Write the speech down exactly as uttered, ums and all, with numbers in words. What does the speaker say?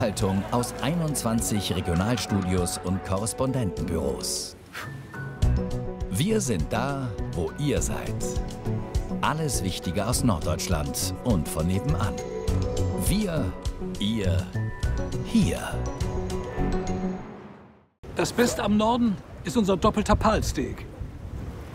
Haltung aus einundzwanzig Regionalstudios und Korrespondentenbüros. Wir sind da, wo ihr seid. Alles Wichtige aus Norddeutschland und von nebenan. Wir, ihr, hier. Das Beste am Norden ist unser doppelter Palsteak.